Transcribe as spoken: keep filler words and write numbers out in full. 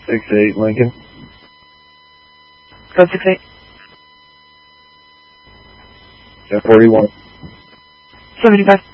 six eight Lincoln. Code six eight. ten forty-one. seventy-five.